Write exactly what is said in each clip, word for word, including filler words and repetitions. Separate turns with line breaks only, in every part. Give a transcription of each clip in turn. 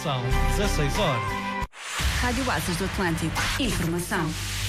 São dezasseis horas.
Rádio Oásis do Atlântico. Informação.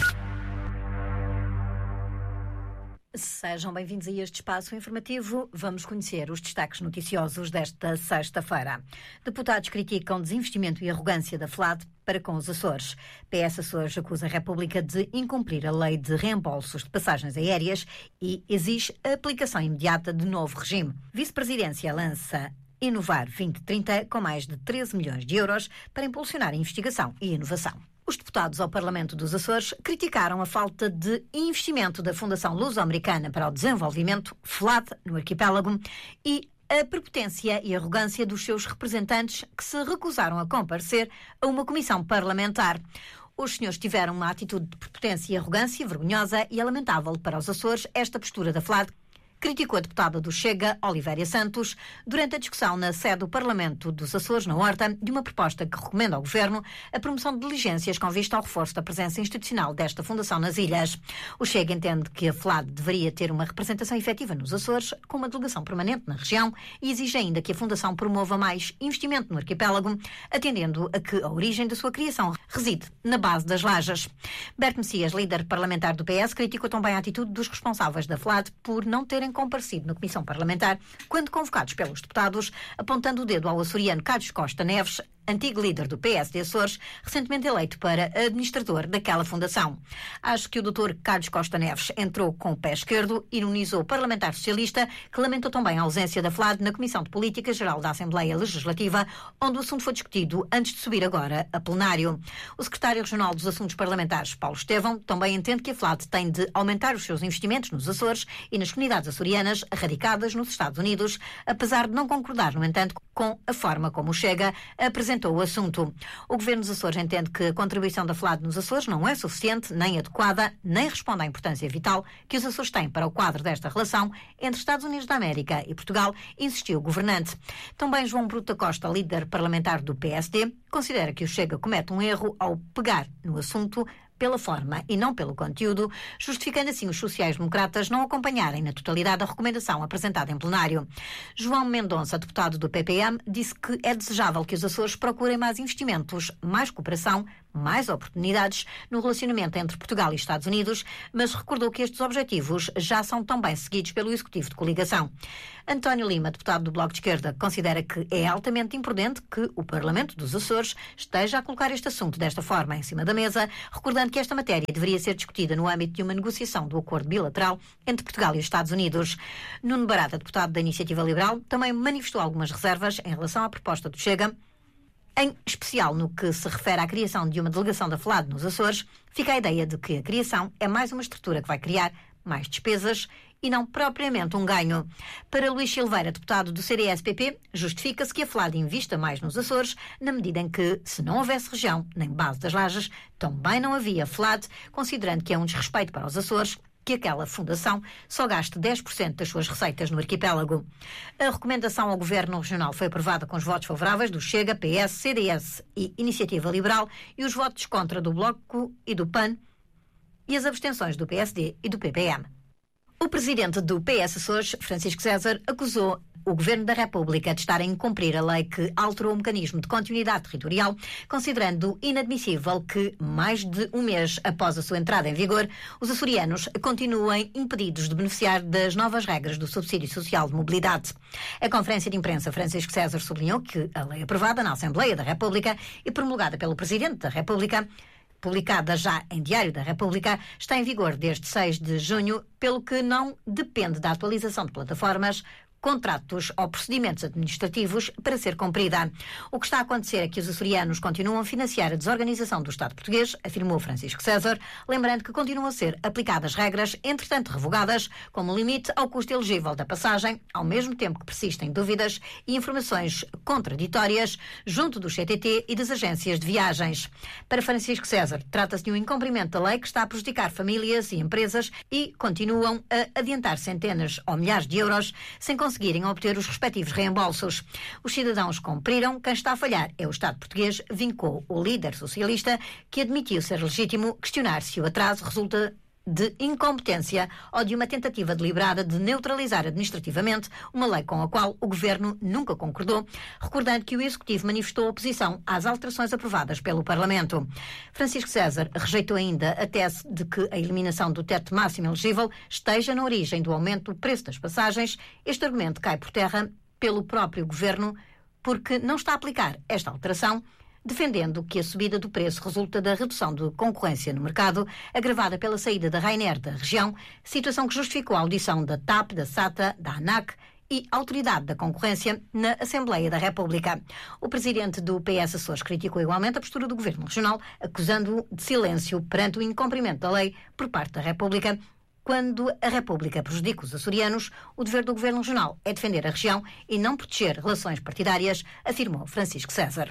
Sejam bem-vindos a este espaço informativo. Vamos conhecer os destaques noticiosos desta sexta-feira. Deputados criticam desinvestimento e arrogância da FLAD para com os Açores. P S Açores acusa a República de incumprir a lei de reembolsos de passagens aéreas e exige a aplicação imediata de novo regime. Vice-Presidência lança Inovar vinte trinta com mais de treze milhões de euros para impulsionar a investigação e inovação. Os deputados ao Parlamento dos Açores criticaram a falta de investimento da Fundação Luso-Americana para o Desenvolvimento, FLAD, no arquipélago, e a prepotência e arrogância dos seus representantes que se recusaram a comparecer a uma comissão parlamentar. Os senhores tiveram uma atitude de prepotência e arrogância vergonhosa e é lamentável para os Açores esta postura da FLAD, criticou a deputada do Chega, Olivéria Santos, durante a discussão na sede do Parlamento dos Açores, na Horta, de uma proposta que recomenda ao Governo a promoção de diligências com vista ao reforço da presença institucional desta fundação nas ilhas. O Chega entende que a FLAD deveria ter uma representação efetiva nos Açores, com uma delegação permanente na região, e exige ainda que a fundação promova mais investimento no arquipélago, atendendo a que a origem da sua criação reside na base das lajes. Berto Messias, líder parlamentar do P S, criticou também a atitude dos responsáveis da FLAD por não terem comparecido na Comissão Parlamentar quando convocados pelos deputados, apontando o dedo ao açoriano Carlos Costa Neves, antigo líder do P S de Açores, recentemente eleito para administrador daquela fundação. Acho que o doutor Carlos Costa Neves entrou com o pé esquerdo e ironizou o parlamentar socialista, que lamentou também a ausência da FLAD na Comissão de Política Geral da Assembleia Legislativa, onde o assunto foi discutido antes de subir agora a plenário. O secretário regional dos Assuntos Parlamentares, Paulo Estevão, também entende que a FLAD tem de aumentar os seus investimentos nos Açores e nas comunidades açorianas radicadas nos Estados Unidos, apesar de não concordar, no entanto, com a forma como o Chega apresentou o assunto. O Governo dos Açores entende que a contribuição da FLAD nos Açores não é suficiente, nem adequada, nem responde à importância vital que os Açores têm para o quadro desta relação entre Estados Unidos da América e Portugal, insistiu o governante. Também João Bruto da Costa, líder parlamentar do P S D, considera que o Chega comete um erro ao pegar no assunto pela forma e não pelo conteúdo, justificando assim os sociais-democratas não acompanharem na totalidade a recomendação apresentada em plenário. João Mendonça, deputado do P P M, disse que é desejável que os Açores procurem mais investimentos, mais cooperação, mais oportunidades no relacionamento entre Portugal e Estados Unidos, mas recordou que estes objetivos já são também seguidos pelo Executivo de Coligação. António Lima, deputado do Bloco de Esquerda, considera que é altamente imprudente que o Parlamento dos Açores esteja a colocar este assunto desta forma em cima da mesa, recordando que esta matéria deveria ser discutida no âmbito de uma negociação do acordo bilateral entre Portugal e os Estados Unidos. Nuno Barata, deputado da Iniciativa Liberal, também manifestou algumas reservas em relação à proposta do Chega, em especial no que se refere à criação de uma delegação da FLAD nos Açores. Fica a ideia de que a criação é mais uma estrutura que vai criar mais despesas e não propriamente um ganho. Para Luís Silveira, deputado do C D S P P, justifica-se que a FLAD invista mais nos Açores, na medida em que, se não houvesse região nem base das lajes, também não havia FLAD, considerando que é um desrespeito para os Açores que aquela fundação só gaste dez por cento das suas receitas no arquipélago. A recomendação ao Governo Regional foi aprovada com os votos favoráveis do Chega, P S, C D S e Iniciativa Liberal e os votos contra do Bloco e do P A N e as abstenções do P S D e do P P M. O presidente do P S Açores, Francisco César, acusou o Governo da República de estar a incumprir a lei que alterou o mecanismo de continuidade territorial, considerando inadmissível que, mais de um mês após a sua entrada em vigor, os açorianos continuem impedidos de beneficiar das novas regras do subsídio social de mobilidade. A conferência de imprensa, Francisco César sublinhou que a lei aprovada na Assembleia da República e promulgada pelo Presidente da República, publicada já em Diário da República, está em vigor desde seis de junho, pelo que não depende da atualização de plataformas, contratos ou procedimentos administrativos para ser cumprida. O que está a acontecer é que os açorianos continuam a financiar a desorganização do Estado português, afirmou Francisco César, lembrando que continuam a ser aplicadas regras, entretanto revogadas, como limite ao custo elegível da passagem, ao mesmo tempo que persistem dúvidas e informações contraditórias junto do C T T e das agências de viagens. Para Francisco César, trata-se de um incumprimento da lei que está a prejudicar famílias e empresas e continuam a adiantar centenas ou milhares de euros sem conseguirem obter os respectivos reembolsos. Os cidadãos cumpriram, quem está a falhar é o Estado português, vincou o líder socialista, que admitiu ser legítimo questionar se o atraso resulta de incompetência ou de uma tentativa deliberada de neutralizar administrativamente uma lei com a qual o Governo nunca concordou, recordando que o Executivo manifestou oposição às alterações aprovadas pelo Parlamento. Francisco César rejeitou ainda a tese de que a eliminação do teto máximo elegível esteja na origem do aumento do preço das passagens. Este argumento cai por terra pelo próprio Governo, porque não está a aplicar esta alteração, defendendo que a subida do preço resulta da redução de concorrência no mercado, agravada pela saída da Ryanair da região, situação que justificou a audição da T A P, da SATA, da ANAC e Autoridade da Concorrência na Assembleia da República. O presidente do P S Açores criticou igualmente a postura do Governo Regional, acusando-o de silêncio perante o incumprimento da lei por parte da República. Quando a República prejudica os açorianos, o dever do Governo Regional é defender a região e não proteger relações partidárias, afirmou Francisco César.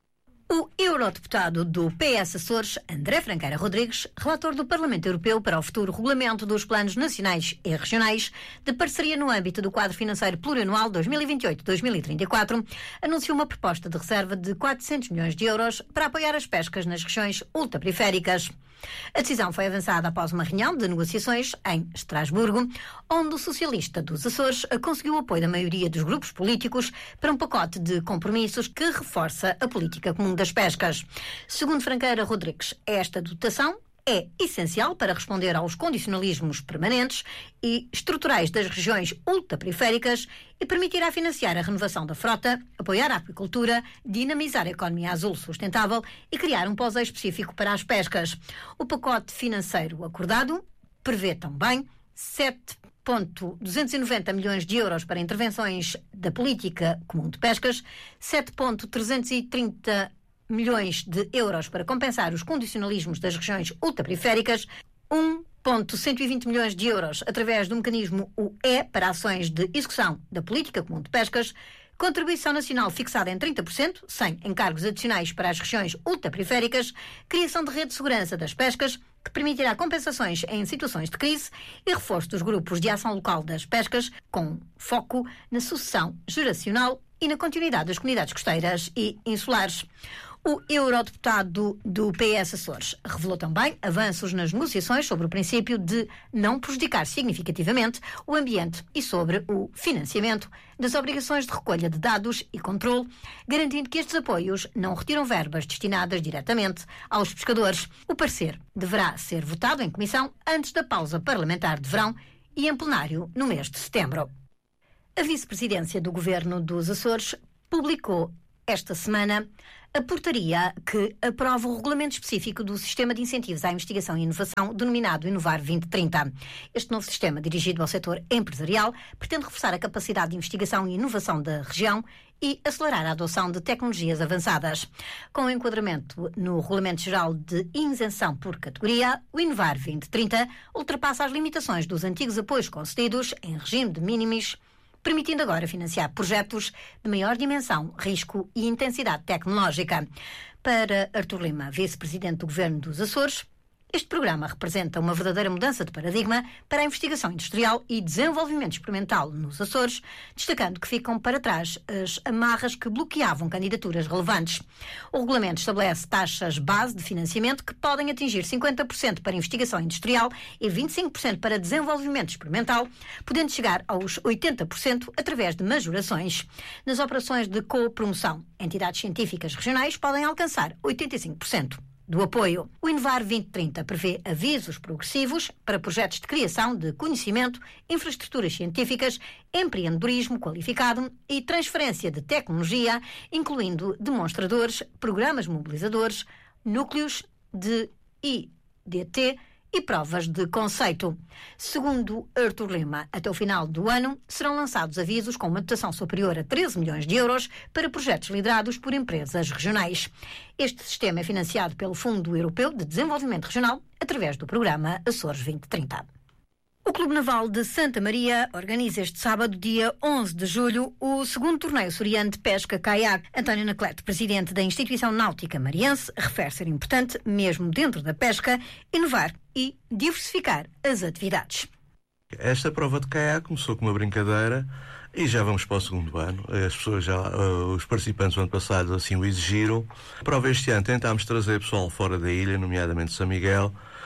O eurodeputado do P S Açores, André Franqueira Rodrigues, relator do Parlamento Europeu para o futuro regulamento dos planos nacionais e regionais de parceria no âmbito do quadro financeiro plurianual dois mil e vinte e oito a dois mil e trinta e quatro, anunciou uma proposta de reserva de quatrocentos milhões de euros para apoiar as pescas nas regiões ultraperiféricas. A decisão foi avançada após uma reunião de negociações em Estrasburgo, onde o socialista dos Açores conseguiu o apoio da maioria dos grupos políticos para um pacote de compromissos que reforça a política comum das pescas. Segundo Franqueira Rodrigues, esta dotação é essencial para responder aos condicionalismos permanentes e estruturais das regiões ultraperiféricas e permitirá financiar a renovação da frota, apoiar a aquicultura, dinamizar a economia azul sustentável e criar um POSEI específico para as pescas. O pacote financeiro acordado prevê também sete vírgula duzentos e noventa milhões de euros para intervenções da política comum de pescas, sete vírgula trezentos e trinta milhões de euros para compensar os condicionalismos das regiões ultraperiféricas, um vírgula cento e vinte milhões de euros através do mecanismo U E para ações de execução da política comum de pescas, contribuição nacional fixada em trinta por cento, sem encargos adicionais para as regiões ultraperiféricas, criação de rede de segurança das pescas, que permitirá compensações em situações de crise e reforço dos grupos de ação local das pescas, com foco na sucessão geracional e na continuidade das comunidades costeiras e insulares. O eurodeputado do P S Açores revelou também avanços nas negociações sobre o princípio de não prejudicar significativamente o ambiente e sobre o financiamento das obrigações de recolha de dados e controle, garantindo que estes apoios não retiram verbas destinadas diretamente aos pescadores. O parecer deverá ser votado em comissão antes da pausa parlamentar de verão e em plenário no mês de setembro. A vice-presidência do Governo dos Açores publicou esta semana a portaria que aprova o regulamento específico do Sistema de Incentivos à Investigação e Inovação, denominado Inovar vinte trinta. Este novo sistema, dirigido ao setor empresarial, pretende reforçar a capacidade de investigação e inovação da região e acelerar a adoção de tecnologias avançadas. Com o enquadramento no Regulamento Geral de Isenção por categoria, o Inovar vinte trinta ultrapassa as limitações dos antigos apoios concedidos em regime de minimis, permitindo agora financiar projetos de maior dimensão, risco e intensidade tecnológica. Para Artur Lima, vice-presidente do Governo dos Açores, este programa representa uma verdadeira mudança de paradigma para a investigação industrial e desenvolvimento experimental nos Açores, destacando que ficam para trás as amarras que bloqueavam candidaturas relevantes. O regulamento estabelece taxas base de financiamento que podem atingir cinquenta por cento para investigação industrial e vinte e cinco por cento para desenvolvimento experimental, podendo chegar aos oitenta por cento através de majorações. Nas operações de co-promoção, entidades científicas regionais podem alcançar oitenta e cinco por cento. Do apoio. O Inovar vinte trinta prevê avisos progressivos para projetos de criação de conhecimento, infraestruturas científicas, empreendedorismo qualificado e transferência de tecnologia, incluindo demonstradores, programas mobilizadores, núcleos de I D T e provas de conceito. Segundo Artur Lima, até o final do ano serão lançados avisos com uma dotação superior a treze milhões de euros para projetos liderados por empresas regionais. Este sistema é financiado pelo Fundo Europeu de Desenvolvimento Regional através do programa Açores vinte trinta. O Clube Naval de Santa Maria organiza este sábado, dia onze de julho, o segundo torneio açoriano de pesca-caiaque. António Anacleto, presidente da Instituição Náutica Mariense, refere ser importante, mesmo dentro da pesca, inovar e diversificar as atividades.
Esta prova de caiaque começou com uma brincadeira e já vamos para o segundo ano. As pessoas já, os participantes do ano passado assim o exigiram. A prova este ano tentámos trazer pessoal fora da ilha, nomeadamente São Miguel,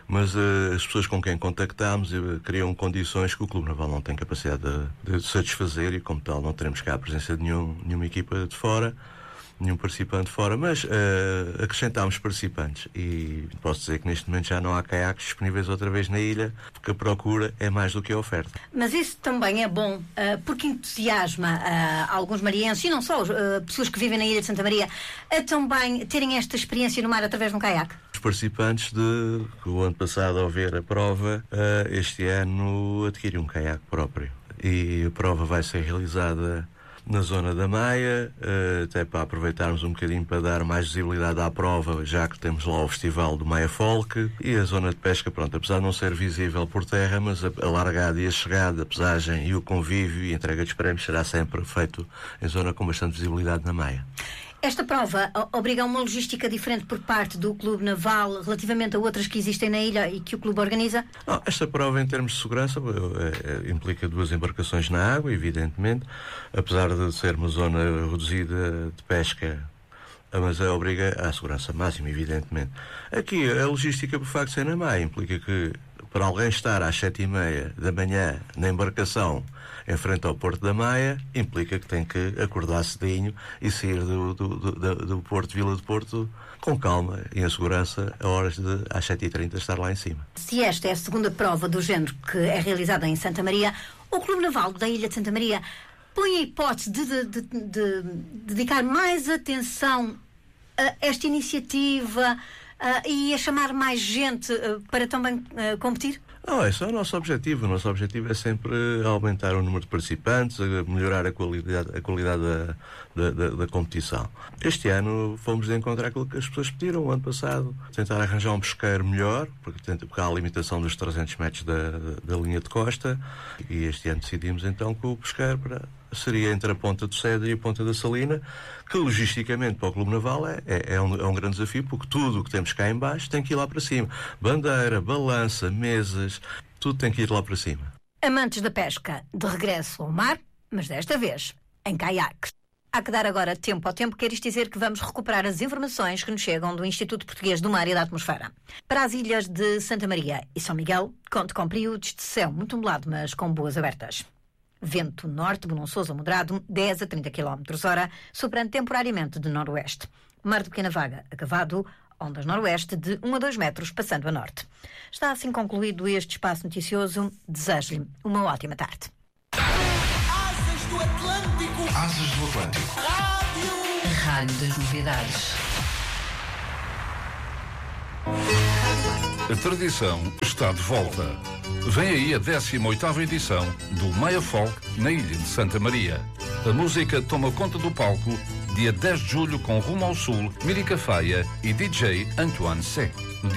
mas uh, as pessoas com quem contactámos uh, criam condições que o Clube Naval não tem capacidade de, de satisfazer, e como tal não teremos cá a presença de nenhum, nenhuma equipa de fora, nenhum participante de fora, mas uh, acrescentámos participantes, e posso dizer que neste momento já não há caiaques disponíveis outra vez na ilha, porque a procura é mais do que a oferta.
Mas isso também é bom, uh, porque entusiasma uh, alguns marienses, e não só, uh, pessoas que vivem na ilha de Santa Maria, a também terem esta experiência no mar através de um caiaque.
Os participantes de o ano passado, ao ver a prova, uh, este ano adquiriram um caiaque próprio, e a prova vai ser realizada na zona da Maia, até para aproveitarmos um bocadinho para dar mais visibilidade à prova, já que temos lá o festival do Maia Folk, e a zona de pesca, pronto, apesar de não ser visível por terra, mas a largada e a chegada, a pesagem e o convívio e a entrega dos prémios será sempre feito em zona com bastante visibilidade na Maia.
Esta prova obriga a uma logística diferente por parte do Clube Naval relativamente a outras que existem na ilha e que o clube organiza?
Não, esta prova, em termos de segurança, é, é, implica duas embarcações na água, evidentemente, apesar de ser uma zona reduzida de pesca, mas obriga à segurança máxima, evidentemente. Aqui, a logística, por facto de ser na Maia, implica que para alguém estar às sete e meia da manhã na embarcação em frente ao Porto da Maia, implica que tem que acordar cedinho e sair do, do, do, do Porto, Vila do Porto, com calma e em segurança, a horas de, às sete e trinta, estar lá em cima.
Se esta é a segunda prova do género que é realizada em Santa Maria, o Clube Naval da Ilha de Santa Maria põe a hipótese de, de, de, de dedicar mais atenção a esta iniciativa uh, e a chamar mais gente uh, para também uh, competir?
Não, esse é o nosso objetivo. O nosso objetivo é sempre aumentar o número de participantes, melhorar a qualidade, a qualidade da, da, da, da competição. Este ano fomos de encontrar aquilo que as pessoas pediram. O ano passado, tentar arranjar um pesqueiro melhor, porque, porque há a limitação dos trezentos metros da, da, da linha de costa, e este ano decidimos então que o pesqueiro para, seria entre a ponta do Cedro e a ponta da Salina, que logisticamente para o Clube Naval é, é, é, um, é um grande desafio, porque tudo o que temos cá em baixo tem que ir lá para cima. Bandeira, balança, mesas, tudo tem que ir lá para cima.
Amantes da pesca, de regresso ao mar, mas desta vez em caiaques. Há que dar agora tempo ao tempo, quer isto dizer que vamos recuperar as informações que nos chegam do Instituto Português do Mar e da Atmosfera. Para as ilhas de Santa Maria e São Miguel, conte com períodos de céu muito nublado, mas com boas abertas. Vento norte, bonançoso a moderado, dez a trinta quilómetros hora, soprando temporariamente de noroeste. Mar de pequena vaga, acavado, ondas noroeste de um a dois metros, passando a norte. Está assim concluído este espaço noticioso. Desejo-lhe uma ótima tarde.
Asas do Atlântico.
Asas do Atlântico.
Rádio.
A rádio das novidades.
A tradição está de volta. Vem aí a décima oitava edição do Maia Folk na Ilha de Santa Maria. A música toma conta do palco dia dez de julho com Rumo ao Sul, Mirica Faia e D J Antoine C.